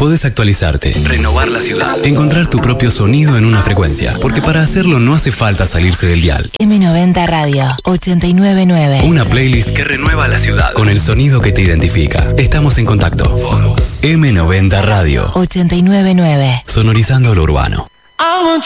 Podés actualizarte, renovar la ciudad, encontrar tu propio sonido en una frecuencia, porque para hacerlo no hace falta salirse del dial. M90 Radio 899. Una playlist que renueva la ciudad con el sonido que te identifica. Estamos en contacto. M90 Radio 899. Sonorizando lo urbano.